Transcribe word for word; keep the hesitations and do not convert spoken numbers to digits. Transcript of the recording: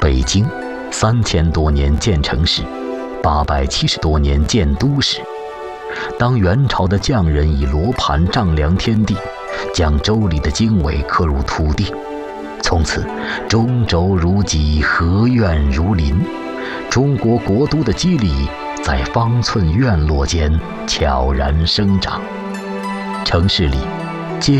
北京三千多年建城史，八百七十多年建都史。当元朝的匠人以罗盘丈量天地，将周礼的经纬刻入土地，从此中轴如脊，河苑如林。中国国都的肌理在方寸院落间悄然生长。城市里